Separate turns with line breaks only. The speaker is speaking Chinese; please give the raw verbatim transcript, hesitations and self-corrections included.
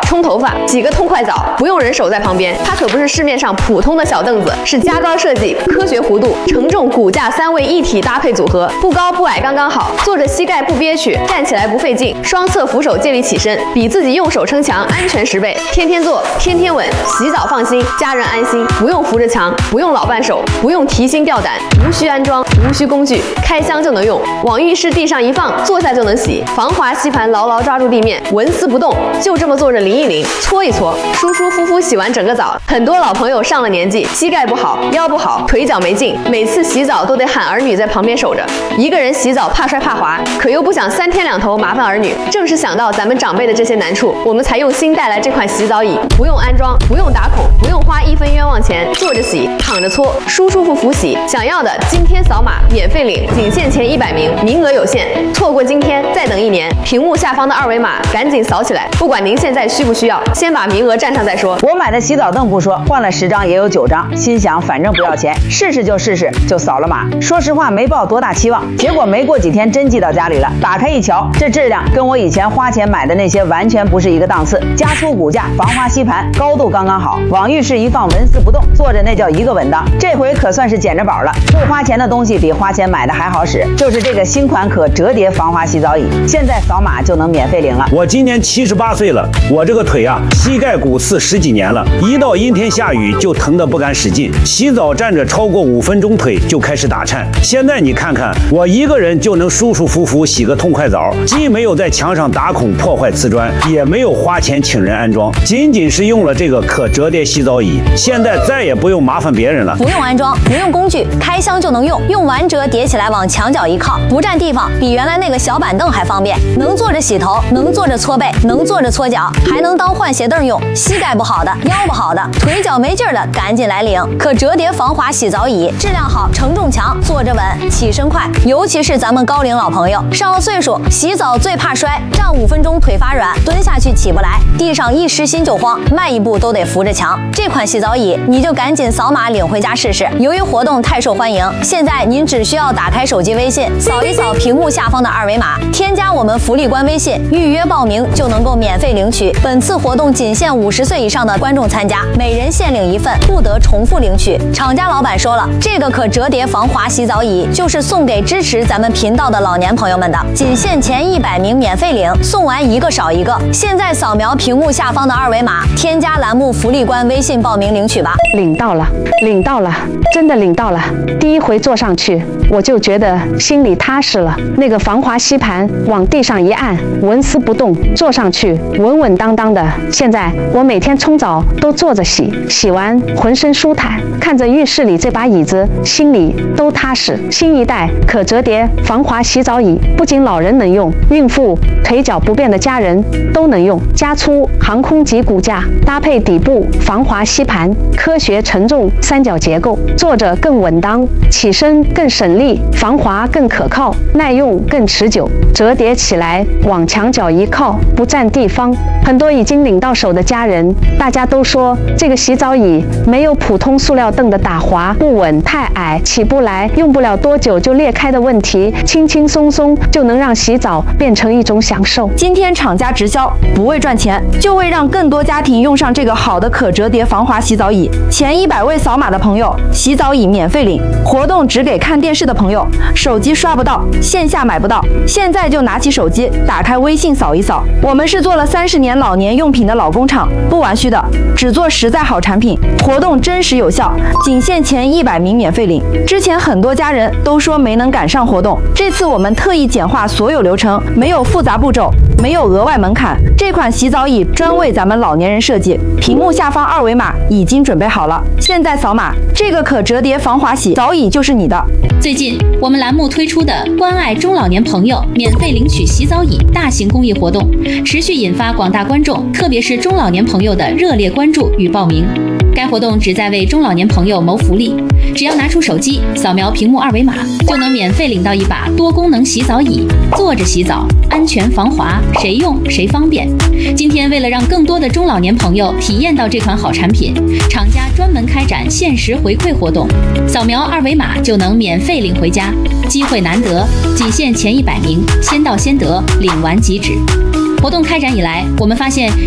冲头发，洗个痛快澡，不用人手在旁边。它可不是市面上普通的小凳子，是加高设计、科学弧度、承重、骨架三位一体搭配组合，不高不矮刚刚好，坐着膝盖不憋屈，站起来不费劲，双侧扶手借力起身，比自己用手撑墙安全十倍。天天坐，天天稳，洗澡放心，家人安心，不用扶着墙，不用老伴手，不用提心吊胆，无需安装，无需工具，开箱就能用，往浴室地上一放，坐下就能洗，防滑吸盘牢牢抓住地面，纹丝不动，就这么坐着淋一淋，搓一搓，舒舒服服洗完整个澡。很多老朋友上了年纪，膝盖不好，腰不好，腿脚没劲，每次洗澡都得喊儿女在旁边守着。一个人洗澡怕摔怕滑，可又不想三天两头麻烦儿女。正是想到咱们长辈的这些难处，我们才用心带来这款洗澡椅，不用安装，不用打孔，不用花一分冤枉钱，坐着洗，躺着搓，舒舒服服洗。想要的今天扫码免费领，仅限前一百名，名额有限，错过今天再等一年。屏幕下方的二维码赶紧扫起来，不管您现在需不需要，先把名额占上再说。
我买的洗澡凳不说，换了十张也有九张，心想反正不要钱，试试就试试，就扫了码。说实话没抱多大期望，结果没过几天真寄到家里了。打开一瞧，这质量跟我以前花钱买的那些完全不是一个档次。加粗骨架，防滑吸盘，高度刚刚好，往浴室一放纹丝不动，坐着那叫一个稳当。这回可算是捡着宝了，不花钱的东西比花钱买的还好使，就是这个新款可折叠防滑洗澡椅，现在扫码就能免费领了。
我今年七十八岁了，我这个腿啊，膝盖骨刺十几年了，一到阴天下雨就疼得不敢使劲，洗澡站着超过五分钟腿就开始打颤。现在你看看，我一个人就能舒舒服服洗个痛快澡，既没有在墙上打孔破坏瓷砖，也没有花钱请人安装，仅仅是用了这个可折叠洗澡椅，现在再也不用麻烦别人了。
不用安装，不用工具，开箱就能用，用完折叠起来往墙角一靠，不占地方，比原来那个小板凳还方便，能坐着洗头，能坐着搓背，能坐着搓脚，还能当换鞋凳用。膝盖不好的，腰不好的，腿脚没劲儿的，赶紧来领。可折叠防滑洗澡椅，质量好，承重强，坐着稳，起身快。尤其是咱们高龄老朋友，上了岁数，洗澡最怕摔，站五分钟腿发软，蹲下去起不来，地上一湿心就慌，迈一步都得扶着墙。这款洗澡椅，你就赶紧扫码领回家试试。由于活动太受欢迎，现在您只需要打开手机微信，扫一扫屏幕下方的二维码，添加我们福利官微信，预约报名就能够免费领取。本次活动仅限五十岁以上的观众参加，每人限领一份，不得重复领取。厂家老板说了，这个可折叠防滑洗澡椅就是送给支持咱们频道的老年朋友们的，仅限前一百名免费领，送完一个少一个。现在扫描屏幕下方的二维码，添加栏目福利官微信报名领取吧。
领到了，领到了，真的领到了。第一回坐上去，我就觉得心里踏实了。那个防滑吸盘往地上一按，纹丝不动，坐上去稳稳当当的。现在我每天冲澡都坐着洗，洗完浑身舒坦，看着浴室里这把椅子，心里都踏实。新一代可折叠防滑洗澡椅，不仅老人能用，孕妇、腿脚不便的家人都能用。加粗航空级骨架，搭配底部防滑吸盘，科学承重三角结构，坐着更稳当，起身更省力，防滑更可靠，耐用更持久。折叠起来往墙角一靠，不占地方。很多已经领到手的家人，大家都说这个洗澡椅没有普通塑料凳的打滑不稳、太矮起不来、用不了多久就裂开的问题，轻轻松松就能让洗澡变成一种享受。
今天厂家直销，不为赚钱，就为让更多家庭用上这个好的可折叠防滑洗澡椅。前一百位扫码的朋友，洗澡椅免费领。活动只给看电视的朋友，手机刷不到，线下买不到，现在就拿起手机，打开微信扫一扫。我们是做了三十年老年用品的老工厂，不玩虚的，只做实在好产品。活动真实有效，仅限前一百名免费领。之前很多家人都说没能赶上活动，这次我们特意简化所有流程，没有复杂步骤，没有额外门槛。这款洗澡椅专为咱们老年人设计，屏幕下方二维码已经准备好了，现在扫码，这个可折叠防滑洗澡椅就是你的。
最近我们栏目推出的关爱中老年朋友免费领取洗澡椅大型公益活动，持续引发广大观众，特别是中老年朋友的热烈关注与报名。该活动旨在为中老年朋友谋福利，只要拿出手机扫描屏幕二维码，就能免费领到一把多功能洗澡椅，坐着洗澡，安全防滑，谁用谁方便。今天为了让更多的中老年朋友体验到这款好产品，厂家专门开展限时回馈活动，扫描二维码就能免费领回家，机会难得，仅限前一百名，先到先得，领完即止。活动开展以来，我们发现